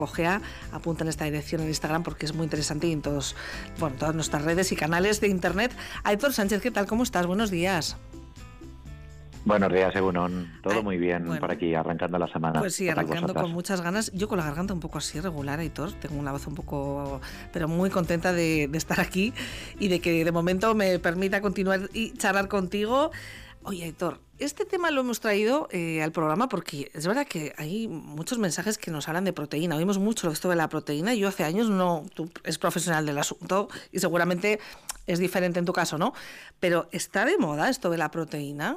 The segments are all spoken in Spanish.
Cogea, apunta en esta dirección en Instagram porque es muy interesante y en todas nuestras redes y canales de internet. Aitor Sánchez, ¿qué tal? ¿Cómo estás? Buenos días. Buenos días, Egunon. Todo muy bien por aquí, arrancando la semana. Pues sí, arrancando con muchas ganas. Yo con la garganta un poco así regular, Aitor. Tengo una voz un poco, pero muy contenta de estar aquí y de que de momento me permita continuar y charlar contigo. Oye, Aitor, este tema lo hemos traído al programa porque es verdad que hay muchos mensajes que nos hablan de proteína. Oímos mucho esto de la proteína. Yo hace años tú eres profesional del asunto y seguramente es diferente en tu caso, ¿no? Pero ¿está de moda esto de la proteína?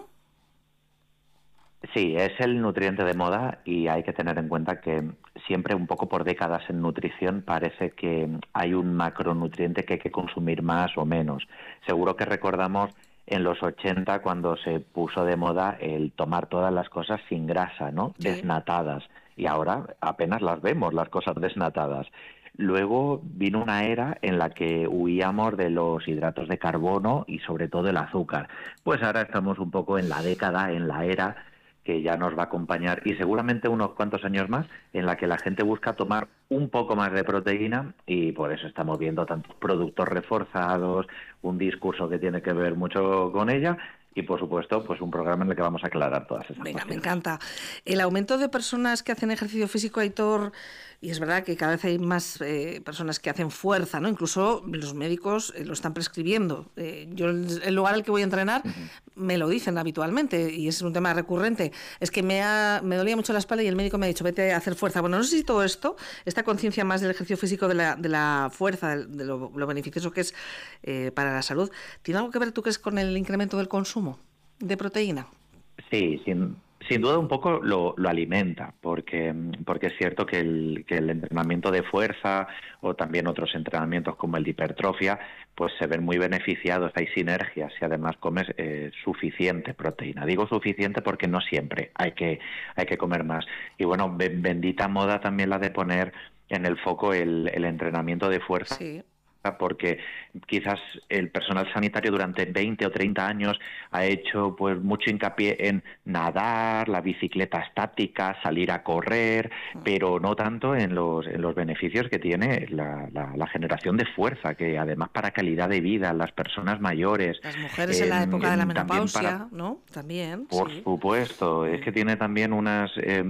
Sí, es el nutriente de moda y hay que tener en cuenta que siempre un poco por décadas en nutrición parece que hay un macronutriente que hay que consumir más o menos. Seguro que recordamos en los 80 cuando se puso de moda el tomar todas las cosas sin grasa, ¿no? Sí. Desnatadas. Y ahora apenas las vemos, las cosas desnatadas. Luego vino una era en la que huíamos de los hidratos de carbono y sobre todo el azúcar. Pues ahora estamos un poco en la década, en la era que ya nos va a acompañar y seguramente unos cuantos años más, en la que la gente busca tomar un poco más de proteína y por eso estamos viendo tantos productos reforzados, un discurso que tiene que ver mucho con ella y, por supuesto, pues un programa en el que vamos a aclarar todas esas cosas. Me encanta. El aumento de personas que hacen ejercicio físico, Aitor, y es verdad que cada vez hay más personas que hacen fuerza, ¿no? Incluso los médicos lo están prescribiendo. Yo, el lugar al que voy a entrenar, me lo dicen habitualmente y es un tema recurrente. Es que me dolía mucho la espalda y el médico me ha dicho, vete a hacer fuerza. Bueno, no sé si todo esto, esta conciencia más del ejercicio físico, de la fuerza, de lo beneficioso que es para la salud, ¿tiene algo que ver, tú crees, con el incremento del consumo de proteína? Sí, sin duda un poco lo alimenta, porque es cierto que el entrenamiento de fuerza o también otros entrenamientos como el de hipertrofia, pues se ven muy beneficiados, hay sinergias si además comes suficiente proteína. Digo suficiente porque no siempre hay que comer más. Y bueno, bendita moda también la de poner en el foco el entrenamiento de fuerza. Sí. Porque quizás el personal sanitario durante 20 o 30 años ha hecho pues mucho hincapié en nadar, la bicicleta estática, salir a correr, pero no tanto en los beneficios que tiene la generación de fuerza, que además para calidad de vida, las personas mayores... Las mujeres en la época de la menopausia, ¿no? También, por supuesto, es que tiene también unos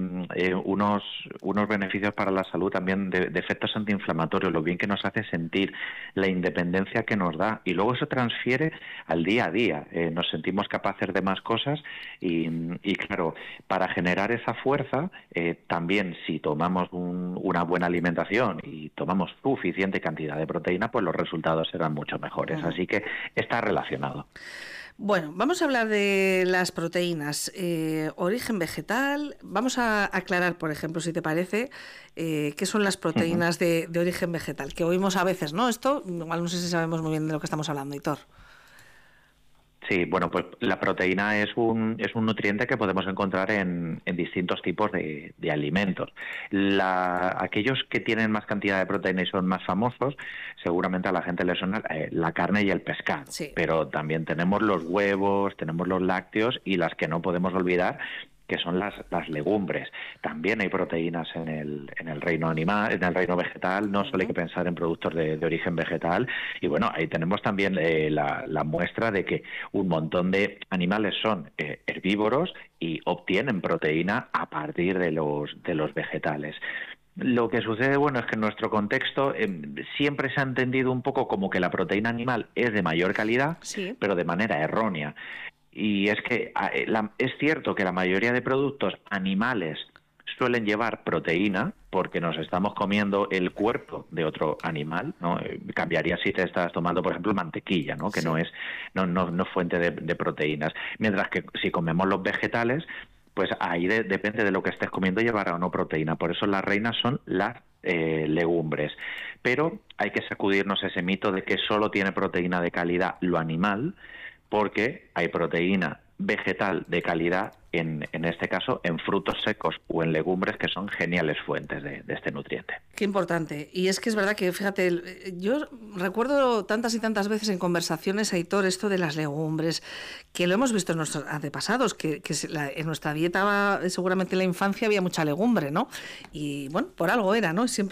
beneficios para la salud también de efectos antiinflamatorios, lo bien que nos hace sentir, la independencia que nos da y luego eso transfiere al día a día, nos sentimos capaces de más cosas y claro, para generar esa fuerza también si tomamos una buena alimentación y tomamos suficiente cantidad de proteína, pues los resultados serán mucho mejores, así que está relacionado. Bueno, vamos a hablar de las proteínas, origen vegetal. Vamos a aclarar, por ejemplo, si te parece, qué son las proteínas de origen vegetal, que oímos a veces, ¿no? Esto, igual no sé si sabemos muy bien de lo que estamos hablando, Aitor. Sí, bueno, pues la proteína es un nutriente que podemos encontrar en distintos tipos de alimentos. Aquellos que tienen más cantidad de proteína y son más famosos, seguramente a la gente le suena la carne y el pescado. Sí. Pero también tenemos los huevos, tenemos los lácteos y las que no podemos olvidar, que son las legumbres. También hay proteínas en el reino animal, en el reino vegetal, no solo hay que pensar en productos de origen vegetal, y bueno, ahí tenemos también la muestra de que un montón de animales son herbívoros y obtienen proteína a partir de los vegetales. Lo que sucede, bueno, es que en nuestro contexto siempre se ha entendido un poco como que la proteína animal es de mayor calidad, sí, pero de manera errónea. Y es que es cierto que la mayoría de productos animales suelen llevar proteína porque nos estamos comiendo el cuerpo de otro animal, ¿no? Cambiaría si te estás tomando, por ejemplo, mantequilla, ¿no? Que sí, no es fuente de proteínas. Mientras que si comemos los vegetales, pues ahí depende de lo que estés comiendo llevará o no proteína. Por eso las reinas son las legumbres. Pero hay que sacudirnos ese mito de que solo tiene proteína de calidad lo animal, porque hay proteína vegetal de calidad, en este caso, en frutos secos o en legumbres, que son geniales fuentes de este nutriente. Qué importante. Y es que es verdad que, fíjate, yo recuerdo tantas y tantas veces en conversaciones, Aitor, esto de las legumbres, que lo hemos visto en nuestros antepasados, que en nuestra dieta, seguramente en la infancia, había mucha legumbre, ¿no? Y bueno, por algo era, ¿no? Siempre